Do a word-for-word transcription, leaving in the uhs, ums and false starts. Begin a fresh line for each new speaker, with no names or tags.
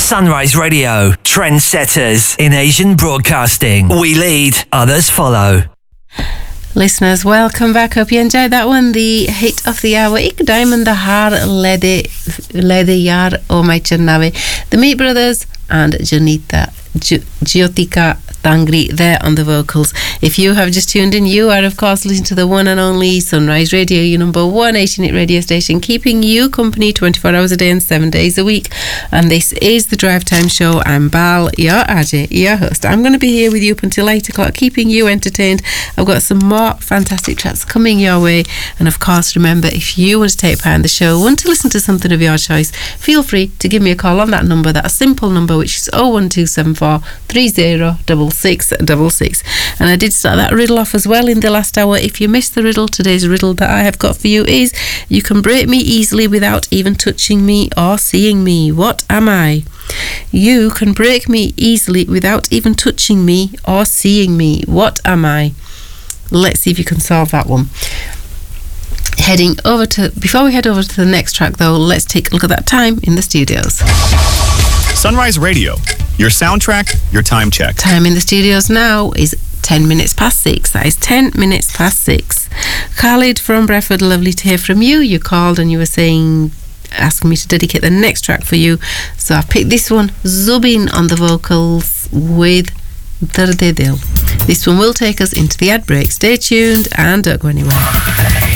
Sunrise Radio, trendsetters in Asian broadcasting. We lead, others follow.
Listeners, welcome back. Hope you enjoyed that one. The hit of the hour, Ik Diamond Har Lede Lede Yar O Mai Channabe. The Meat Brothers and Janita Jyotika Tangri there on the vocals. If you have just tuned in, you are of course listening to the one and only Sunrise Radio, your number one Asian radio station, keeping you company twenty-four hours a day and seven days a week. And this is the Drive Time Show. I'm Bal, your Ajay, your host. I'm going to be here with you up until eight o'clock, keeping you entertained. I've got some more fantastic tracks coming your way. And of course, remember, if you want to take part in the show, want to listen to something of your choice, feel free to give me a call on that number, that simple number, which is oh one two seven four three oh six six six six. And I did start that riddle off as well in the last hour. If you missed the riddle, today's riddle that I have got for you is: you can break me easily without even touching me or seeing me. What am I? You can break me easily without even touching me or seeing me. What am I? Let's see if you can solve that one. Heading over to, before we head over to the next track though, let's take a look at that time in the studios.
Sunrise Radio, your soundtrack, your time check.
Time in the studios now is ten minutes past six. That is ten minutes past six. Khalid from Bradford, lovely to hear from you. You called and you were saying, asking me to dedicate the next track for you. So I've picked this one, Zubin on the vocals with Darde Dil. This one will take us into the ad break. Stay tuned and don't go anywhere.